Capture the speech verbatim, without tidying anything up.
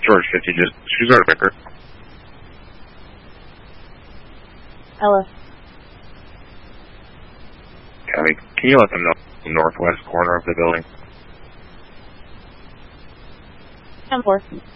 George fifty, just she's our vicar. Ella. Copy. Can you let them know the northwest corner of the building? ten four.